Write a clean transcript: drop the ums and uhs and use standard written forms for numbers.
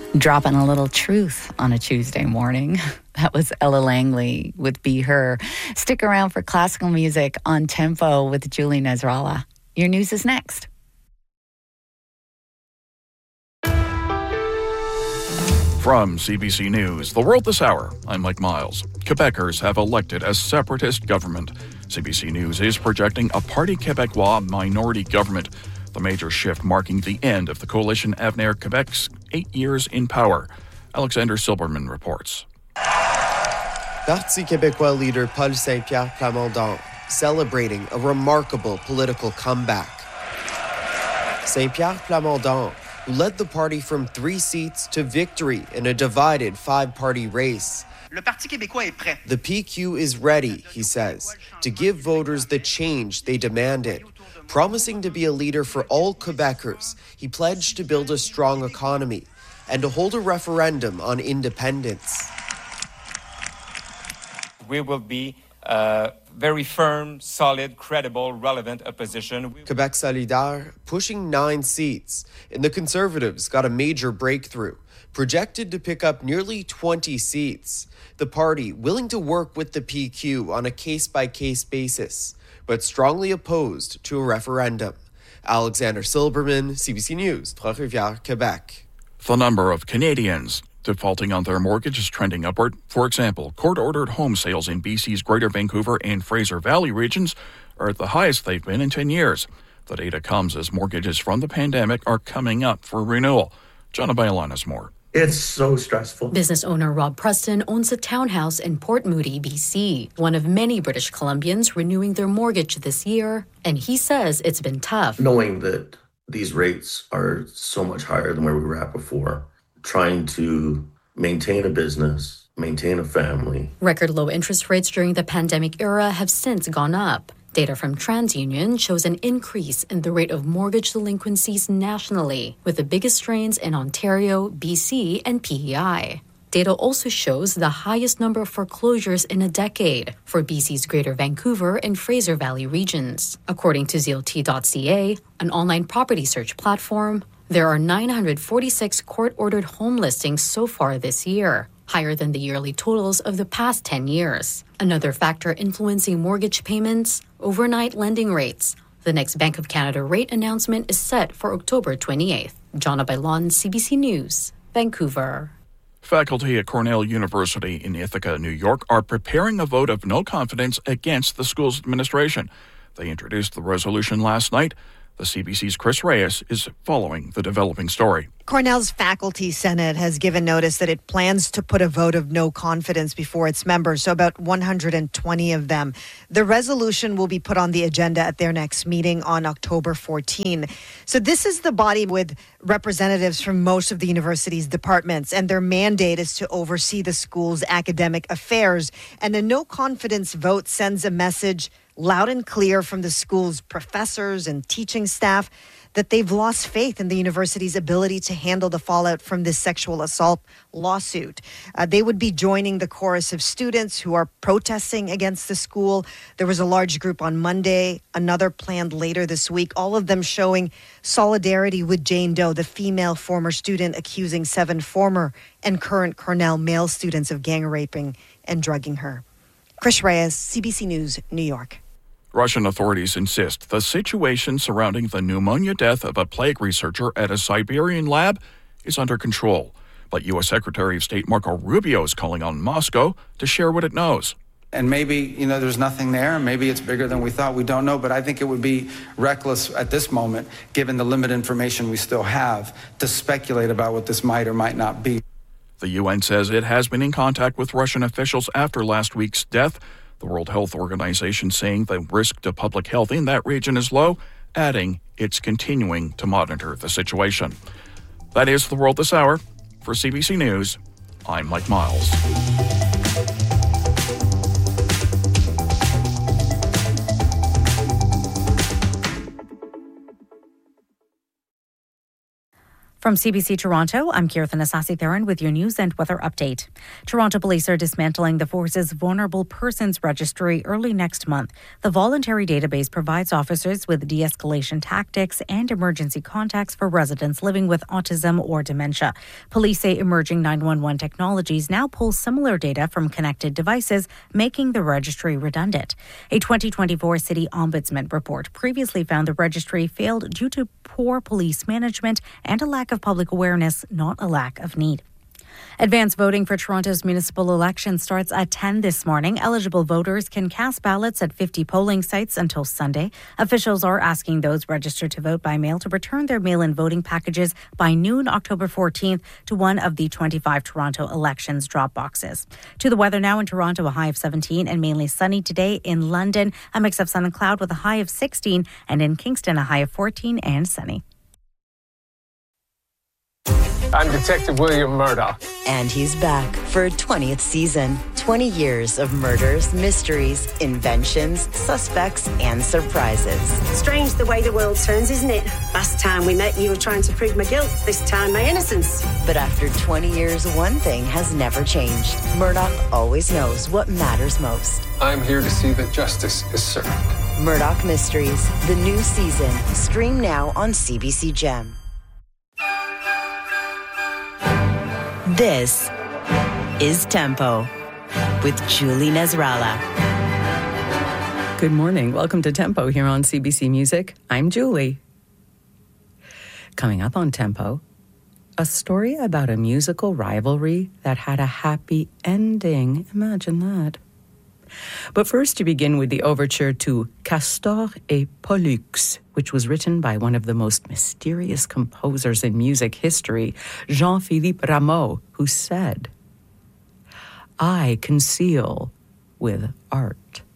Dropping a little truth on a Tuesday morning. That was Ella Langley with Be Her. Stick around for classical music on Tempo with Julie Nasrallah. Your news is next. From CBC News, The World This Hour, I'm Mike Miles. Quebecers have elected a separatist government. CBC News is projecting a Parti Québécois minority government, the major shift marking the end of the coalition Avenir Québec's 8 years in power. Alexander Silberman reports. Parti Québécois leader Paul Saint-Pierre Plamondon celebrating a remarkable political comeback. Saint-Pierre Plamondon, who led the party from 3 seats to victory in a divided 5-party race. Le Parti québécois est prêt. The PQ is ready, he says, to give voters the change they demanded. Promising to be a leader for all Quebecers, he pledged to build a strong economy and to hold a referendum on independence. We will be a very firm, solid, credible, relevant opposition. Quebec Solidaire pushing 9 seats, and the Conservatives got a major breakthrough, projected to pick up nearly 20 seats. The party willing to work with the PQ on a case-by-case basis, but strongly opposed to a referendum. Alexander Silberman, CBC News, Trois-Rivières, Quebec. The number of Canadians defaulting on their mortgage is trending upward. For example, court-ordered home sales in BC's Greater Vancouver and Fraser Valley regions are at the highest they've been in 10 years. The data comes as mortgages from the pandemic are coming up for renewal. John Bailon has more. It's so stressful. Business owner Rob Preston owns a townhouse in Port Moody, BC, one of many British Columbians renewing their mortgage this year, and he says it's been tough. Knowing that these rates are so much higher than where we were at before, trying to maintain a business, maintain a family. Record low interest rates during the pandemic era have since gone up. Data from TransUnion shows an increase in the rate of mortgage delinquencies nationally, with the biggest strains in Ontario, BC, and PEI. Data also shows the highest number of foreclosures in a decade for BC's Greater Vancouver and Fraser Valley regions. According to ZLT.ca, an online property search platform, there are 946 court-ordered home listings so far this year, higher than the yearly totals of the past 10 years. Another factor influencing mortgage payments, overnight lending rates. The next Bank of Canada rate announcement is set for October 28th. Jonna Bailon, CBC News, Vancouver. Faculty at Cornell University in Ithaca, New York, are preparing a vote of no confidence against the school's administration. They introduced the resolution last night. The CBC's Chris Reyes is following the developing story. Cornell's Faculty Senate has given notice that it plans to put a vote of no confidence before its members, so about 120 of them. The resolution will be put on the agenda at their next meeting on October 14. So this is the body with representatives from most of the university's departments, and their mandate is to oversee the school's academic affairs. And a no confidence vote sends a message loud and clear from the school's professors and teaching staff that they've lost faith in the university's ability to handle the fallout from this sexual assault lawsuit. They would be joining the chorus of students who are protesting against the school. There was a large group on Monday, another planned later this week, all of them showing solidarity with Jane Doe, the female former student accusing 7 former and current Cornell male students of gang raping and drugging her. Chris Reyes, CBC News, New York. Russian authorities insist the situation surrounding the pneumonia death of a plague researcher at a Siberian lab is under control. But U.S. Secretary of State Marco Rubio is calling on Moscow to share what it knows. And maybe, there's nothing there. Maybe it's bigger than we thought. We don't know. But I think it would be reckless at this moment, given the limited information we still have, to speculate about what this might or might not be. The UN says it has been in contact with Russian officials after last week's death. The World Health Organization saying the risk to public health in that region is low, adding it's continuing to monitor the situation. That is The World This Hour. For CBC News, I'm Mike Miles. From CBC Toronto, I'm Kirthan Asasi-Theron with your news and weather update. Toronto police are dismantling the force's Vulnerable Persons Registry early next month. The voluntary database provides officers with de-escalation tactics and emergency contacts for residents living with autism or dementia. Police say emerging 911 technologies now pull similar data from connected devices, making the registry redundant. A 2024 City Ombudsman report previously found the registry failed due to poor police management and a lack of public awareness, not a lack of need. Advance voting for Toronto's municipal election starts at 10 this morning. Eligible voters can cast ballots at 50 polling sites until Sunday. Officials are asking those registered to vote by mail to return their mail-in voting packages by noon October 14th to one of the 25 Toronto elections drop boxes. To the weather now in Toronto, a high of 17 and mainly sunny today. In London, a mix of sun and cloud with a high of 16, and in Kingston, a high of 14 and sunny. I'm Detective William Murdoch. And he's back for a 20th season. 20 years of murders, mysteries, inventions, suspects, and surprises. Strange the way the world turns, isn't it? Last time we met, you were trying to prove my guilt. This time, my innocence. But after 20 years, one thing has never changed. Murdoch always knows what matters most. I'm here to see that justice is served. Murdoch Mysteries, the new season. Stream now on CBC Gem. This is Tempo with Julie Nasrallah. Good morning. Welcome to Tempo here on CBC Music. I'm Julie. Coming up on Tempo, a story about a musical rivalry that had a happy ending. Imagine that. But first, to begin with the overture to Castor et Pollux, which was written by one of the most mysterious composers in music history, Jean-Philippe Rameau, who said, "I conceal with art."